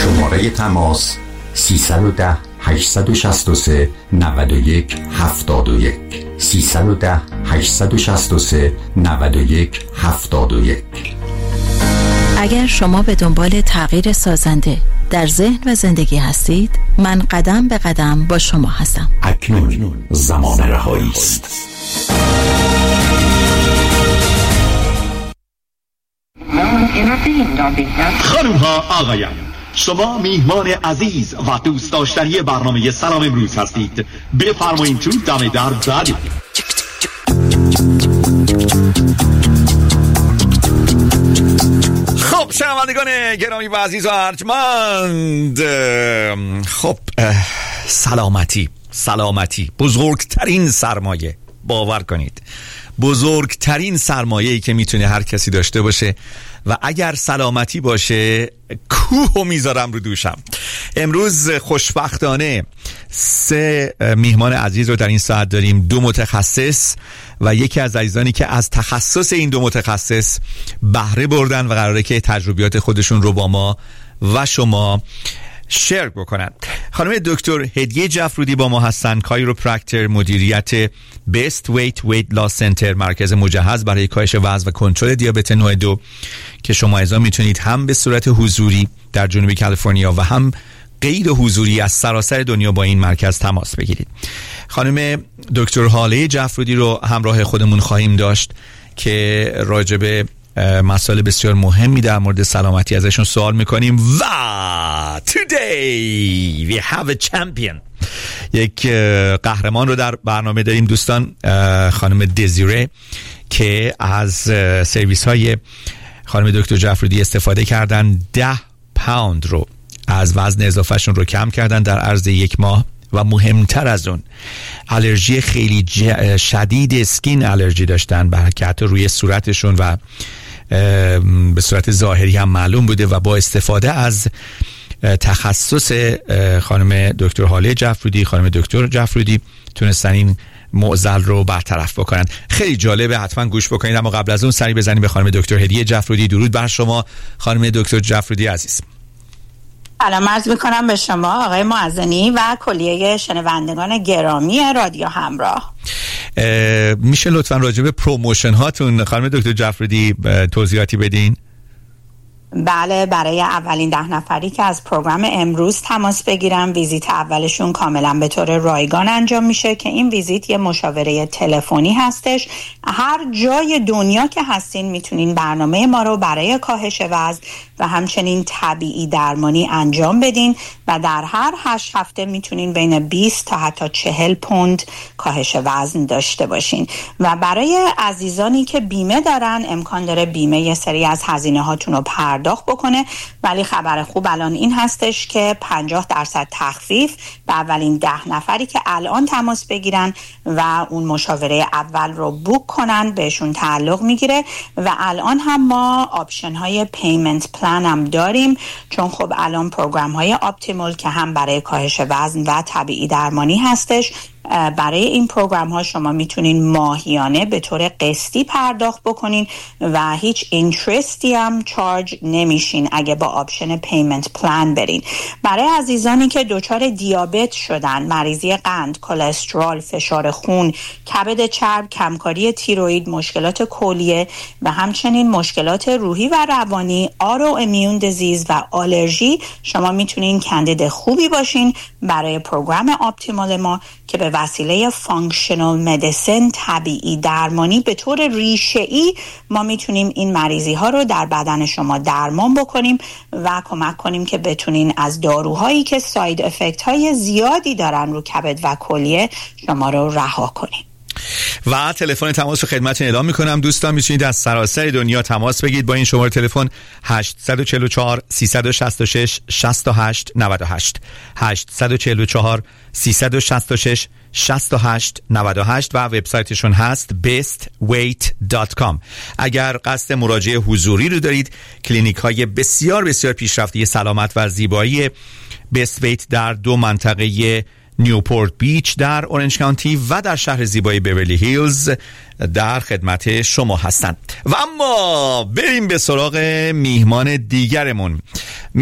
شماره تماس 310 863 91 71 310 863 91 71. اگر شما به دنبال تغییر سازنده در ذهن و زندگی هستید، من قدم به قدم با شما هستم. اکنون زمان رهایی است. خانم ها آقایان، شما میهمان عزیز و دوست داشتنی برنامه سلام امروز هستید. بفرمایید تو دم در بعدی. خب شنوندگان گرامی و عزیز و ارجمند، خب سلامتی بزرگترین سرمایه، باور کنید بزرگترین سرمایه‌ای که میتونه هر کسی داشته باشه و اگر سلامتی باشه کوهو میذارم رو دوشم. امروز خوشبختانه 3 میهمان عزیز رو در این ساعت داریم، 2 متخصص و یکی از عزیزانی که از تخصص این 2 متخصص بهره بردن و قراره که تجربیات خودشون رو با ما و شما شیر بکنن. خانم دکتر هدیه جعفرودی با ما هستن، کایروپرکتر، مدیریت بیست ویت لاس سنتر، مرکز مجهز برای کاهش وزن و کنترل دیابت نوع 2 که شما ایضا میتونید هم به صورت حضوری در جنوب کالیفرنیا و هم غیر حضوری از سراسر دنیا با این مرکز تماس بگیرید. خانم دکتر هاله جعفرودی رو همراه خودمون خواهیم داشت که راجب مسائل بسیار مهمی در مورد سلامتی ازشون سوال میکنیم و today we have a champion، یک قهرمان رو در برنامه داریم دوستان، خانم دزیره که از سرویس های خانم دکتر جعفرودی استفاده کردن، 10 پوند رو از وزن اضافهشون رو کم کردن در عرض 1 ماه و مهمتر از اون آلرژی خیلی شدید اسکین آلرژی داشتن که حتی روی صورتشون و به صورت ظاهری هم معلوم بوده و با استفاده از تخصص خانم دکتر هاله جعفرودی، خانم دکتر جعفرودی تونستن این معضل رو برطرف بکنن. خیلی جالبه، حتما گوش بکنید. اما قبل از اون سری بزنیم به خانم دکتر هدیه جعفرودی. درود بر شما خانم دکتر جعفرودی عزیز. سلام عرض میکنم به شما آقای معزنی و کلیه شنوندگان گرامی رادیو همراه. میشه لطفاً راجع به پروموشن هاتون خانم دکتر جعفرودی توضیحاتی بدین؟ بله، برای اولین 10 نفری که از پروگرام امروز تماس بگیرم، ویزیت اولشون کاملا به طور رایگان انجام میشه که این ویزیت یه مشاوره تلفنی هستش. هر جای دنیا که هستین میتونین برنامه ما رو برای کاهش وزن و همچنین طبیعی درمانی انجام بدین و در هر 8 هفته میتونین بین 20 تا حتی 40 پوند کاهش وزن داشته باشین. و برای عزیزانی که بیمه دارن، امکان داره بیمه یه سری از هزینه هاتون رو پرداخت بکنه، ولی خبر خوب الان این هستش که 50% تخفیف به اولین 10 نفری که الان تماس بگیرن و اون مشاوره اول رو بوک کنن بهشون تعلق میگیره. و الان هم ما آپشن های پیمنت پلان هم داریم، چون خب الان پروگرام های اپتیمال که هم برای کاهش وزن و طبیعی درمانی هستش، برای این پروگرام ها شما میتونین ماهیانه به طور قسطی پرداخت بکنین و هیچ اینترستی هم چارج نمیشین اگه با آپشن پیمنت پلان برین. برای عزیزانی که دچار دیابت شدن، مریضی قند، کلسترول، فشار خون، کبد چرب، کمکاری تیروئید، مشکلات کلیه و همچنین مشکلات روحی و روانی، آرو امیون دیزیز و آلرژی، شما میتونین کاندید خوبی باشین برای پروگرام اپتیمال ما که به وسیله فانکشنال مدیسن، طبیعی درمانی به طور ریشه‌ای ما میتونیم این مریضی ها رو در بدن شما درمان بکنیم و کمک کنیم که بتونین از داروهایی که ساید افکت های زیادی دارن رو کبد و کلیه شما رو رها کنیم. و تلفن تماس رو خدمتتون اعلام میکنم دوستان، میتونید از سراسر دنیا تماس بگیرید با این شماره تلفن 844 366 68 98 844 366 68 98 و وبسایتشون هست bestweight.com. اگر قصد مراجعه حضوری رو دارید، کلینیک های بسیار بسیار پیشرفته سلامت و زیبایی بیست ویت در 2 منطقه نیوپورت بیچ در اورنج کانتی و در شهر زیبای بیورلی هیلز در خدمت شما هستند. و اما بریم به سراغ میهمان دیگرمون.